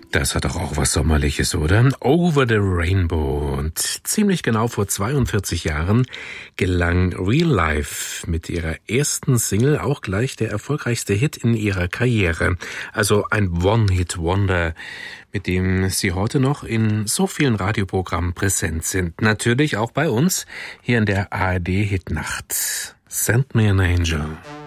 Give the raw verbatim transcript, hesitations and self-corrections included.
Das hat doch auch was Sommerliches, oder? Over the Rainbow. Und ziemlich genau vor zweiundvierzig Jahren gelang Real Life mit ihrer ersten Single auch gleich der erfolgreichste Hit in ihrer Karriere. Also ein One-Hit-Wonder, mit dem sie heute noch in so vielen Radioprogrammen präsent sind. Natürlich auch bei uns hier in der A R D Hitnacht. Send Me an Angel.